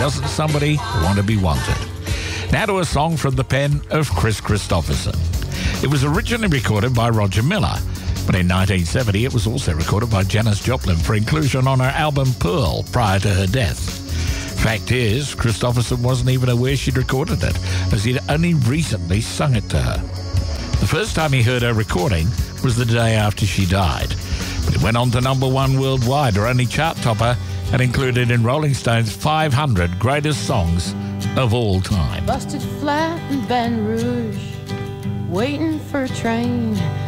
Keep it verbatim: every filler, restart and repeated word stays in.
Wasn't somebody want to be wanted? Now to a song from the pen of Kris Kristofferson. It was originally recorded by Roger Miller, but in nineteen seventy it was also recorded by Janis Joplin for inclusion on her album Pearl prior to her death. Fact is, Kristofferson wasn't even aware she'd recorded it, as he'd only recently sung it to her. The first time he heard her recording was the day after she died, but it went on to number one worldwide, her only chart topper, and included in Rolling Stone's five hundred Greatest Songs of All Time. Busted flat in Baton Rouge, waiting for a train.